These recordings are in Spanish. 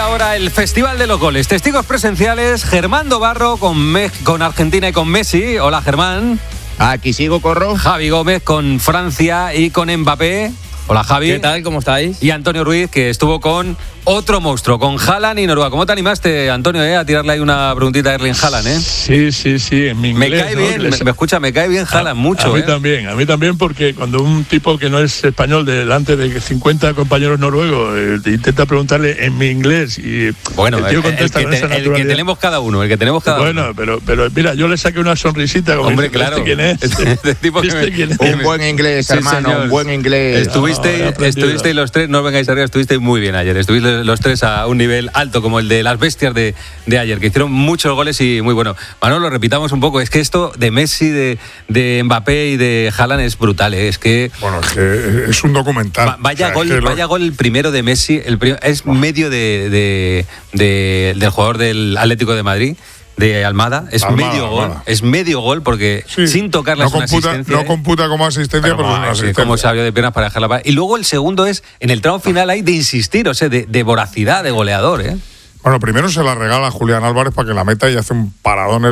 ahora el Festival de los Goles. Testigos presenciales, Germán Dobarro con Argentina y con Messi. Hola, Germán. Aquí sigo, Corro. Javi Gómez con Francia y con Mbappé. Hola, Javi. ¿Qué tal? ¿Cómo estáis? Y Antonio Ruiz, que estuvo con otro monstruo, con Haaland y Noruega. ¿Cómo te animaste, Antonio, a tirarle ahí una preguntita a Erling Haaland, Sí, en mi inglés. Me cae bien, me cae bien Haaland mucho. A mí también, porque cuando un tipo que no es español delante de 50 compañeros noruegos intenta preguntarle en mi inglés y bueno, el tío contesta con esa naturalidad. El que tenemos cada uno. Bueno, pero mira, yo le saqué una sonrisita como hombre, dice, claro. ¿Quién es? Un buen inglés, hermano, señor. Un buen inglés. Estuvisteis los tres, no os vengáis arriba, estuvisteis muy bien ayer. Estuvisteis los tres a un nivel alto, como el de las bestias de ayer, que hicieron muchos goles y muy bueno. Manolo, repitamos un poco, es que esto de Messi, de Mbappé y de Haaland es brutal, es que... Bueno, es que es un documental. Vaya gol el primero de Messi, es medio del jugador del Atlético de Madrid, de Almada, es medio gol porque sin tocarla es una asistencia. No computa como asistencia, pero es una asistencia. Como se abrió de piernas para dejarla para... Y luego el segundo es, en el tramo final hay de insistir, o sea, de voracidad, de goleador, Bueno, primero se la regala a Julián Álvarez para que la meta y hace un paradón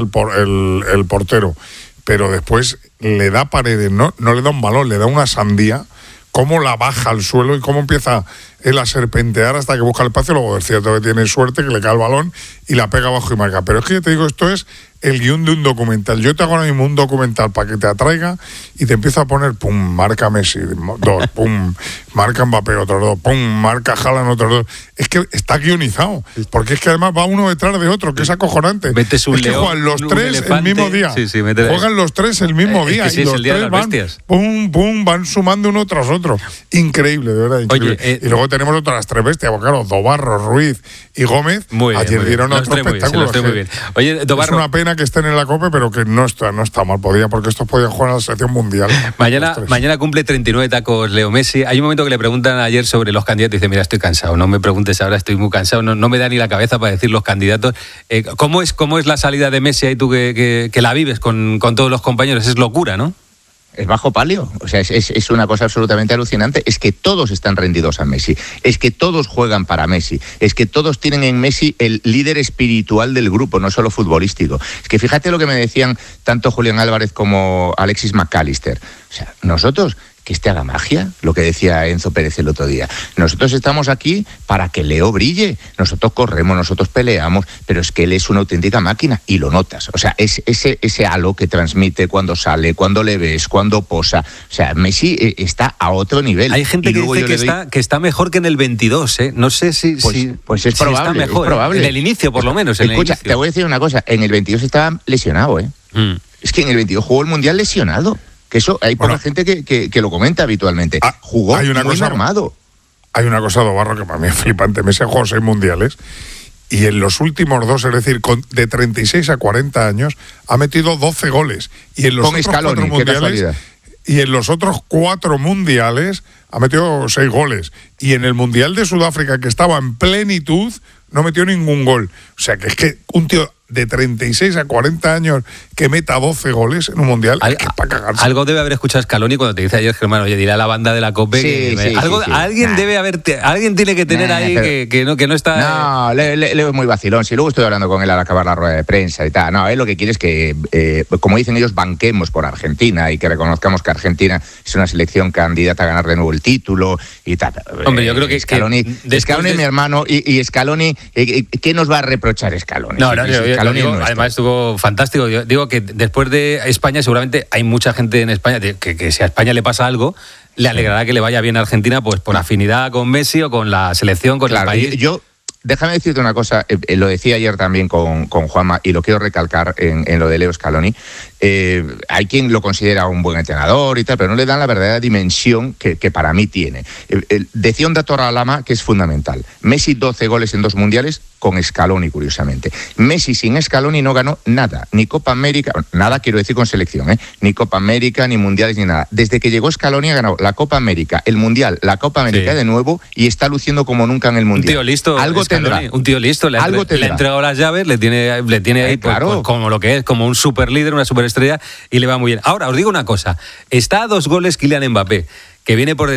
el portero. Pero después le da Paredes, no le da un balón, le da una sandía, cómo la baja al suelo y cómo empieza él a serpentear hasta que busca el espacio. Luego es cierto que tiene suerte, que le cae el balón y la pega abajo y marca. Pero es que yo te digo, esto es el guión de un documental. Yo te hago ahora mismo un documental para que te atraiga y te empiezo a poner, pum, marca Messi, 2, pum, marca Mbappé, otros 2, pum, marca Haaland, otros 2. Es que está guionizado, porque es que además va uno detrás de otro, que es acojonante. Metes un león, juegan los tres el mismo día. Juegan los tres el mismo día y los tres van, pum, pum, van sumando uno tras otro. Increíble, de verdad, increíble. Oye, y luego tenemos otras tres bestias, porque claro, Dobarro, Ruiz y Gómez, ayer dieron otro espectáculo. Muy bien. Oye, Dobarro, es una pena que estén en la Copa, pero que no está mal, porque estos podían jugar a la selección mundial. Mañana cumple 39 tacos Leo Messi. Hay un momento que le preguntan ayer sobre los candidatos y dice, mira, estoy cansado, no me preguntes ahora, estoy muy cansado, no me da ni la cabeza para decir los candidatos. ¿Cómo es la salida de Messi ahí tú que la vives con todos los compañeros? Es locura, ¿no? Es bajo palio, o sea, es una cosa absolutamente alucinante. Es que todos están rendidos a Messi, es que todos juegan para Messi, es que todos tienen en Messi el líder espiritual del grupo, no solo futbolístico. Es que fíjate lo que me decían tanto Julián Álvarez como Alexis McAllister. O sea, nosotros... que este haga magia, lo que decía Enzo Pérez el otro día. Nosotros estamos aquí para que Leo brille. Nosotros corremos, nosotros peleamos, pero es que él es una auténtica máquina y lo notas. O sea, es ese halo que transmite cuando sale, cuando le ves, cuando posa. O sea, Messi está a otro nivel. Hay gente que dice que está mejor que en el 22, ¿eh? No sé si es probable, está mejor. Es probable. En el inicio, por lo menos. Escucha, te voy a decir una cosa. En el 22 estaba lesionado, Es que en el 22 jugó el Mundial lesionado. Que eso hay poca gente que lo comenta habitualmente. Jugó muy armado. Hay una cosa, Dobarro, que para mí es flipante. Messi ha jugado 6 mundiales y en los últimos 2, es decir, de 36 a 40 años, ha metido 12 goles. Y en los con Scaloni, en los otros 4 mundiales ha metido 6 goles. Y en el Mundial de Sudáfrica, que estaba en plenitud, no metió ningún gol. O sea, que es que un tío de 36 a 40 años que meta 12 goles en un mundial, es que es para cagarse. Algo debe haber escuchado Scaloni cuando te dice ayer, Germán, oye, dile a la banda de la COPE alguien tiene que tener ahí que no está... No, Leo es muy vacilón. Si luego estoy hablando con él al acabar la rueda de prensa y tal. No, él lo que quiere es que, como dicen ellos, banquemos por Argentina y que reconozcamos que Argentina es una selección candidata a ganar de nuevo el título y tal. Hombre, yo creo que Scaloni es mi hermano y Scaloni, ¿qué nos va a reprochar Scaloni? Además estuvo fantástico. Yo digo que después de España seguramente hay mucha gente en España que si a España le pasa algo, le alegrará que le vaya bien a Argentina, pues por afinidad con Messi o con la selección, con el país. Déjame decirte una cosa, lo decía ayer también con Juanma y lo quiero recalcar en lo de Leo Scaloni. Hay quien lo considera un buen entrenador y tal, pero no le dan la verdadera dimensión que para mí tiene. Decía un dato Lama que es fundamental. Messi 12 goles en 2 mundiales con Scaloni, curiosamente. Messi sin Scaloni no ganó nada, ni Copa América, nada quiero decir con selección, ni Copa América, ni mundiales, ni nada. Desde que llegó Scaloni ha ganado la Copa América, el Mundial, la Copa América de nuevo y está luciendo como nunca en el Mundial. Un tío listo, algo Scaloni, tendrá. Un tío listo, le ha entregado las llaves, le tiene ahí claro. pues, como lo que es, como un super líder, una superestrella, y le va muy bien. Ahora, os digo una cosa, está a 2 goles Kylian Mbappé, que viene por